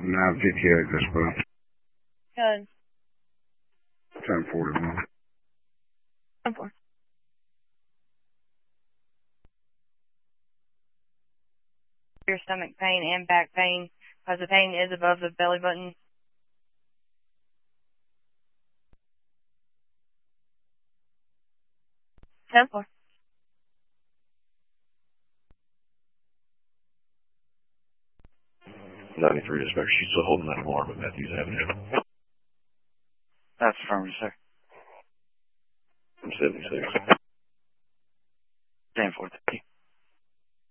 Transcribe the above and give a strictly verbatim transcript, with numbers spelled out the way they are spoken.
nine fifty-eight, that's fine. Good. ten forty-one. ten four. Your stomach pain and back pain, because the pain is above the belly button. ten four. ninety-three dispatch, she's still holding that alarm at Matthews Avenue. That's affirmative, sir. I'm seventy-six. ten four.